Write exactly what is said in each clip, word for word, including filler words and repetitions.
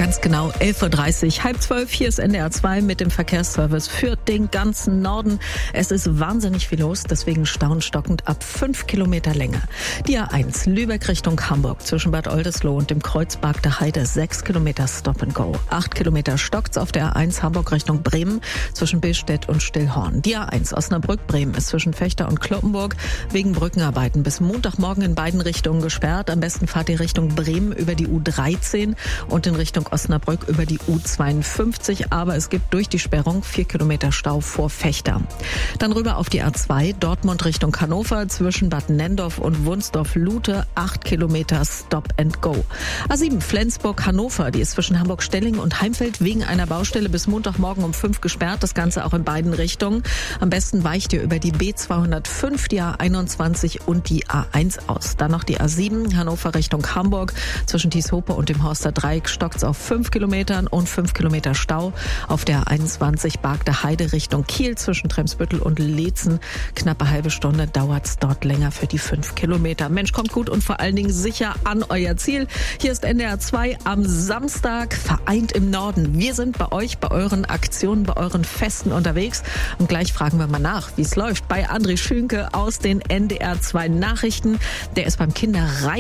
Ganz genau, elf Uhr dreißig, halb zwölf, hier ist N D R zwei mit dem Verkehrsservice für den ganzen Norden. Es ist wahnsinnig viel los, deswegen staunstockend ab fünf Kilometer Länge. Die A eins, Lübeck Richtung Hamburg, zwischen Bad Oldesloe und dem Kreuzberg der Heide, sechs Kilometer Stop and Go. acht Kilometer stockt's auf der A eins Hamburg Richtung Bremen, zwischen Billstedt und Stillhorn. Die A eins Osnabrück-Bremen ist zwischen Fechter und Cloppenburg wegen Brückenarbeiten bis Montagmorgen in beiden Richtungen gesperrt. Am besten fahrt ihr Richtung Bremen über die U dreizehn und in Richtung Osnabrück über die U zweiundfünfzig, aber es gibt durch die Sperrung vier Kilometer Stau vor Fechter. Dann rüber auf die A zwei, Dortmund Richtung Hannover, zwischen Bad Nendorf und Wunsdorf-Lute, acht Kilometer Stop and Go. A sieben, Flensburg-Hannover, die ist zwischen Hamburg-Stelling und Heimfeld wegen einer Baustelle bis Montagmorgen um fünf gesperrt, das Ganze auch in beiden Richtungen. Am besten weicht ihr über die B zweihundertfünf, die A einundzwanzig und die A eins aus. Dann noch die A sieben, Hannover Richtung Hamburg, zwischen Thieshope und dem Horster Dreieck stockt's auf fünf Kilometern und fünf Kilometer Stau. Auf der A einundzwanzig Bargter Heide Richtung Kiel zwischen Tremsbüttel und Leetzen. Knappe halbe Stunde dauert's dort länger für die fünf Kilometer. Mensch, kommt gut und vor allen Dingen sicher an euer Ziel. Hier ist N D R zwei am Samstag, vereint im Norden. Wir sind bei euch, bei euren Aktionen, bei euren Festen unterwegs. Und gleich fragen wir mal nach, wie es läuft bei André Schünke aus den N D R zwei Nachrichten. Der ist beim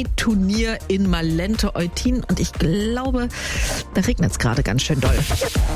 Kinderreitturnier in Malente-Eutin und ich glaube, da regnet es gerade ganz schön doll.